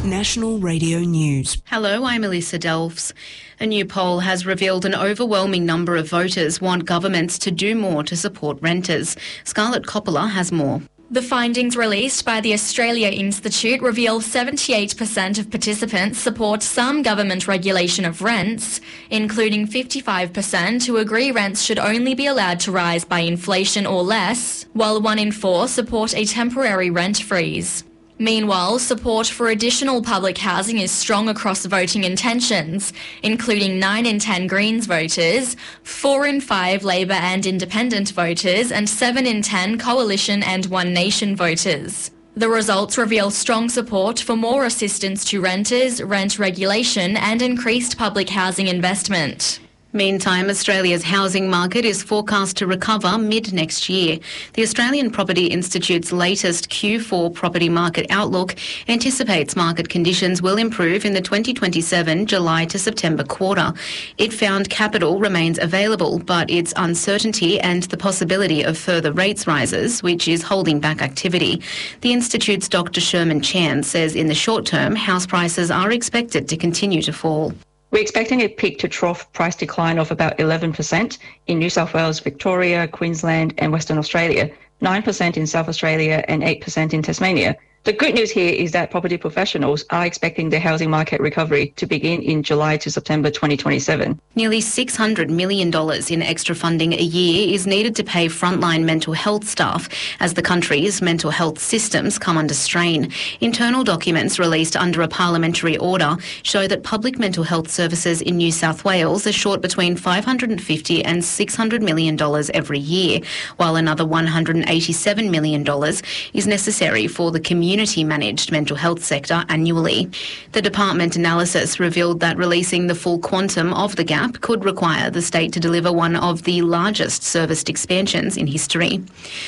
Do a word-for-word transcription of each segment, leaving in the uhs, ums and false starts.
National Radio News. Hello, I'm Elisa Delves. A new poll has revealed an overwhelming number of voters want governments to do more to support renters. Scarlett Coppola has more. The findings released by the Australia Institute reveal seventy-eight percent of participants support some government regulation of rents, including fifty-five percent who agree rents should only be allowed to rise by inflation or less, while one in four support a temporary rent freeze. Meanwhile, support for additional public housing is strong across voting intentions, including nine in ten Greens voters, four in five Labor and Independent voters, and seven in ten Coalition and One Nation voters. The results reveal strong support for more assistance to renters, rent regulation, and increased public housing investment. Meantime, Australia's housing market is forecast to recover mid-next year. The Australian Property Institute's latest Q four property market outlook anticipates market conditions will improve in the twenty twenty-seven July to September quarter. It found capital remains available, but its uncertainty and the possibility of further rates rises, which is holding back activity. The Institute's Doctor Sherman Chan says in the short term, house prices are expected to continue to fall. We're expecting a peak-to-trough price decline of about eleven percent in New South Wales, Victoria, Queensland and Western Australia, nine percent in South Australia and eight percent in Tasmania. The good news here is that property professionals are expecting the housing market recovery to begin in July to September twenty twenty-seven. Nearly six hundred million dollars in extra funding a year is needed to pay frontline mental health staff as the country's mental health systems come under strain. Internal documents released under a parliamentary order show that public mental health services in New South Wales are short between five hundred fifty and six hundred million dollars every year, while another one hundred eighty-seven million dollars is necessary for the community community-managed mental health sector annually. The department analysis revealed that releasing the full quantum of the gap could require the state to deliver one of the largest serviced expansions in history.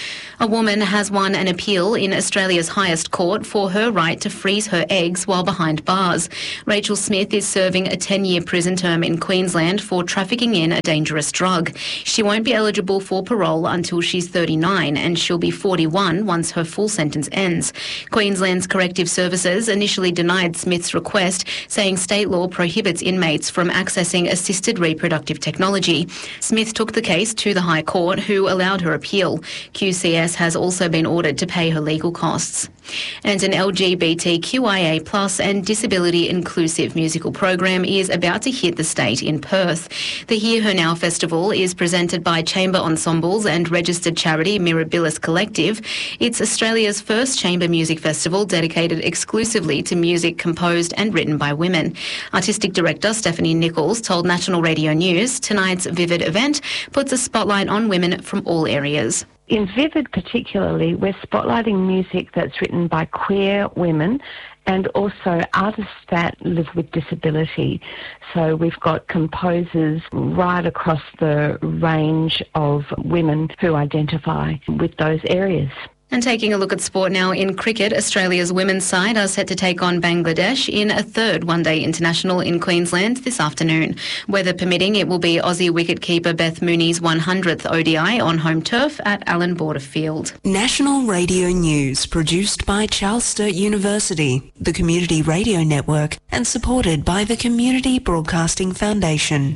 A woman has won an appeal in Australia's highest court for her right to freeze her eggs while behind bars. Rachel Smith is serving a ten-year prison term in Queensland for trafficking in a dangerous drug. She won't be eligible for parole until she's thirty-nine, and she'll be forty-one once her full sentence ends. Queensland's Corrective Services initially denied Smith's request, saying state law prohibits inmates from accessing assisted reproductive technology. Smith took the case to the High Court, who allowed her appeal. Q C S has also been ordered to pay her legal costs. And an L G B T Q I A plus and disability inclusive musical program is about to hit the state in Perth. The Hear Her Now Festival is presented by chamber ensembles and registered charity Mirabilis Collective. It's Australia's first chamber music festival dedicated exclusively to music composed and written by women. Artistic director Stephanie Nichols told National Radio News tonight's Vivid event puts a spotlight on women from all areas. In Vivid particularly, we're spotlighting music that's written by queer women and also artists that live with disability. So we've got composers right across the range of women who identify with those areas. And taking a look at sport now in cricket, Australia's women's side are set to take on Bangladesh in a third one-day international in Queensland this afternoon. Weather permitting, it will be Aussie wicketkeeper Beth Mooney's one hundredth O D I on home turf at Allan Border Field. National Radio News, produced by Charles Sturt University, the Community Radio Network, and supported by the Community Broadcasting Foundation.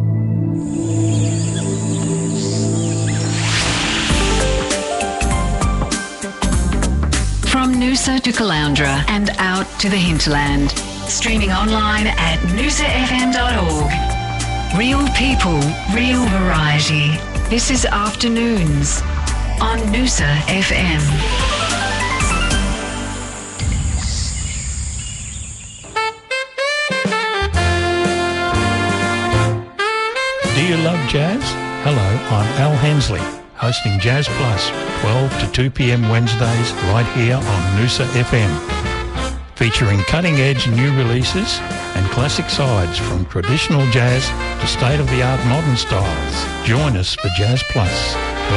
From Noosa to Caloundra and out to the hinterland. Streaming online at noosa f m dot org. Real people, real variety. This is Afternoons on Noosa F M. Do you love jazz? Hello, I'm Al Hensley, hosting Jazz Plus, twelve to two p.m. Wednesdays, right here on Noosa F M. Featuring cutting-edge new releases and classic sides from traditional jazz to state-of-the-art modern styles. Join us for Jazz Plus.